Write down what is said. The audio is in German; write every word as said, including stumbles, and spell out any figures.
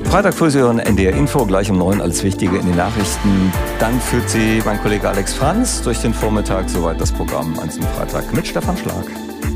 Freitag früh Sie hören N D R Info, gleich um neun als Wichtige in den Nachrichten. Dann führt Sie mein Kollege Alex Franz durch den Vormittag, soweit das Programm an diesem Freitag mit Stefan Schlag.